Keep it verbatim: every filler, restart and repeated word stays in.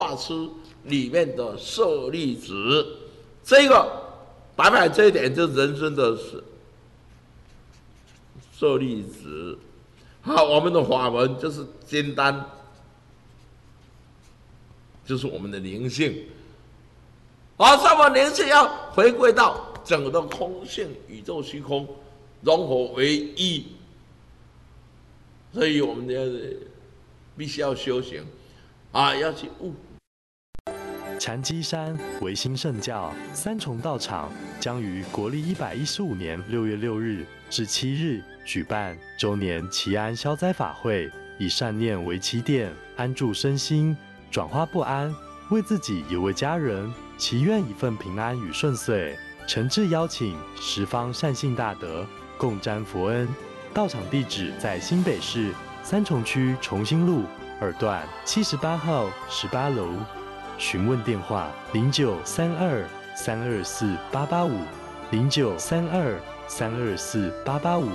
大师里面的舍利子，这个白白这一点就是人生的舍利子。好，我们的法门就是金丹，就是我们的灵性。好，这么灵性要回归到整个的空性宇宙虚空融合为一，所以我们要必须要修行啊，要去悟。 禅机山维新圣教三重道场将于国历一百一十五年六月六日至七日举办周年祈安消灾法会，以善念为起点，安住身心，转化不安，为自己也为家人祈愿一份平安与顺遂。诚挚邀请十方善信大德共沾佛恩。道场地址在新北市三重区重新路二段七十八号十八楼。询问电话：零九三二三二四八八五，零九三二三二四八八五。